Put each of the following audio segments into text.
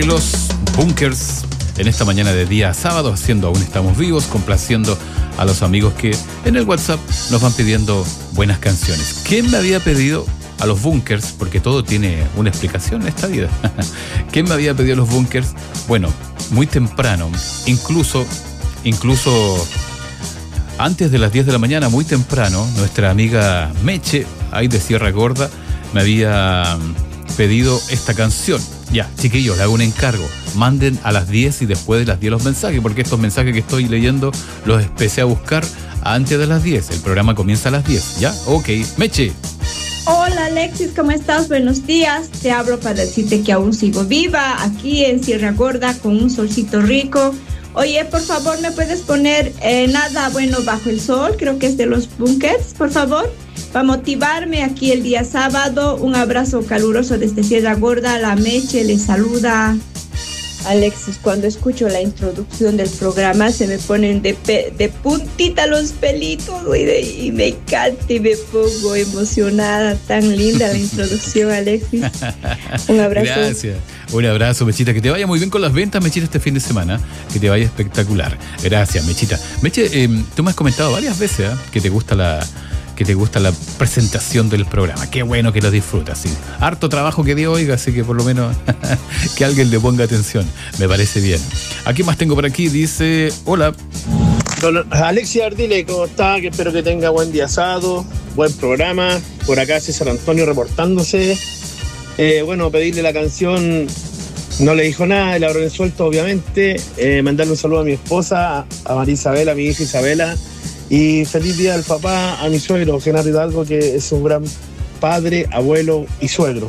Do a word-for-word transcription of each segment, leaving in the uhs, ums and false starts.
Los Bunkers en esta mañana de día sábado, haciendo Aún Estamos Vivos, complaciendo a los amigos que en el WhatsApp nos van pidiendo buenas canciones. ¿Quién me había pedido a los Bunkers? Porque todo tiene una explicación en esta vida. ¿Quién me había pedido a los Bunkers? Bueno, muy temprano, incluso, incluso antes de las diez de la mañana, muy temprano, nuestra amiga Meche, ahí de Sierra Gorda, me había pedido esta canción. Ya, chiquillos, le hago un encargo. Manden a las diez y después de las diez los mensajes, porque estos mensajes que estoy leyendo los empecé a buscar antes de las diez. El programa comienza a las diez, ¿ya? Ok, Meche. Hola Alexis, ¿cómo estás? Buenos días. Te hablo para decirte que aún sigo viva aquí en Sierra Gorda con un solcito rico. Oye, por favor, ¿me puedes poner eh, Nada Bueno Bajo el Sol? Creo que es de los Bunkers, por favor. Para motivarme aquí el día sábado. Un abrazo caluroso desde Sierra Gorda. La Meche le saluda. Alexis, cuando escucho la introducción del programa se me ponen de, pe- de puntita los pelitos y, de, y me encanta y me pongo emocionada. Tan linda la introducción, Alexis. Un abrazo. Gracias. Un abrazo, Mechita. Que te vaya muy bien con las ventas, Mechita, este fin de semana. Que te vaya espectacular. Gracias, Mechita. Meche, eh, tú me has comentado varias veces ¿eh? que te gusta la... que te gusta la presentación del programa. Qué bueno que lo disfrutas, sí. Harto trabajo que dio, oiga, así que por lo menos que alguien le ponga atención. Me parece bien. ¿A qué más tengo por aquí? Dice, hola. Don Alexis Ardile, ¿cómo está? Que espero que tenga buen día sábado, buen programa. Por acá César Antonio reportándose. Eh, bueno, pedirle la canción, no le dijo nada, el habrán suelto, obviamente. Eh, mandarle un saludo a mi esposa, a María Isabela, a mi hija Isabela. Y feliz día del papá a mi suegro, Genaro Hidalgo, que es un gran padre, abuelo y suegro.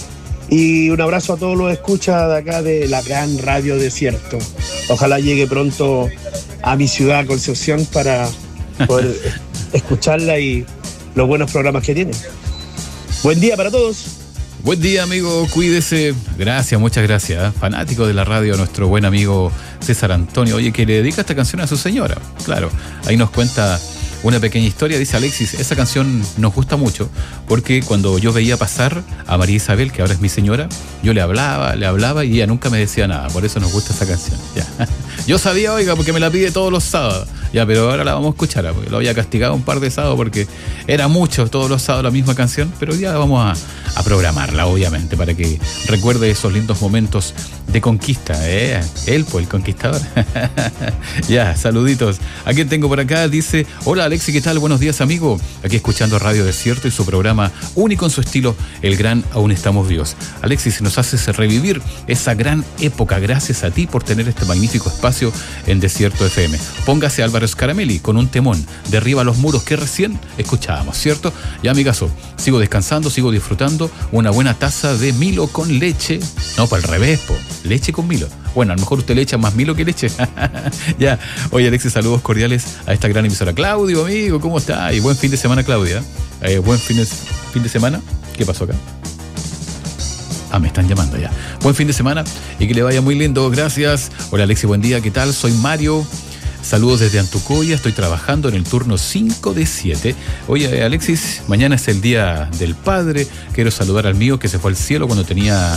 Y un abrazo a todos los escuchas de acá de la gran Radio Desierto. Ojalá llegue pronto a mi ciudad, Concepción, para poder escucharla y los buenos programas que tiene. Buen día para todos. Buen día, amigo, cuídese. Gracias, muchas gracias. ¿eh? Fanático de la radio, nuestro buen amigo César Antonio. Oye, que le dedica esta canción a su señora. Claro, ahí nos cuenta una pequeña historia. Dice Alexis, esa canción nos gusta mucho porque cuando yo veía pasar a María Isabel, que ahora es mi señora, yo le hablaba, le hablaba y ella nunca me decía nada. Por eso nos gusta esa canción. Ya. Yo sabía, oiga, porque me la pide todos los sábados. Ya, pero ahora la vamos a escuchar, porque lo había castigado un par de sábados porque era mucho todos los sábados la misma canción, pero ya vamos a, a programarla, obviamente, para que recuerde esos lindos momentos de conquista, ¿eh? Él, pues, el conquistador. Ya, saluditos. ¿A quién tengo por acá? Dice, hola Alexi, ¿qué tal? Buenos días, amigo. Aquí escuchando Radio Desierto y su programa único en su estilo, el gran Aún Estamos Vivos. Alexis, nos haces revivir esa gran época. Gracias a ti por tener este magnífico espacio en Desierto F M. Póngase Álvaro Scaramelli con un temón, Derriba los muros, que recién escuchábamos, ¿cierto? Ya, amigazo, sigo descansando, sigo disfrutando una buena taza de Milo con leche. No, para el revés, po. Leche con Milo. Bueno, a lo mejor usted le echa más Milo que leche. Ya. Oye, Alexis, saludos cordiales a esta gran emisora. Claudio, amigo, ¿cómo está? Y buen fin de semana, Claudia. Eh, buen fin de, fin de semana. ¿Qué pasó acá? Ah, me están llamando ya. Buen fin de semana y que le vaya muy lindo. Gracias. Hola, Alexis, buen día. ¿Qué tal? Soy Mario. Saludos desde Antucoya, estoy trabajando en el turno cinco de siete. Oye, Alexis, mañana es el Día del Padre. Quiero saludar al mío que se fue al cielo cuando tenía...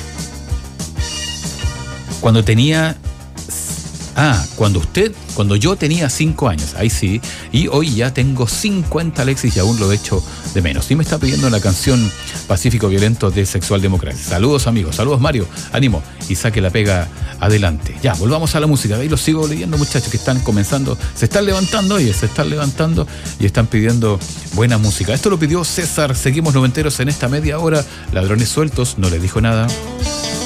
Cuando tenía... Ah, cuando usted, cuando yo tenía cinco años, ahí sí. Y hoy ya tengo cincuenta, Alexis, y aún lo echo de menos. Y me está pidiendo la canción Pacífico Violento de Sexual Democracia. Saludos, amigos. Saludos, Mario. Ánimo y saque la pega adelante. Ya, volvamos a la música. Ahí los sigo leyendo, muchachos, que están comenzando. Se están levantando, oye, se están levantando y están pidiendo buena música. Esto lo pidió César. Seguimos noventeros en esta media hora. Ladrones sueltos, no le dijo nada.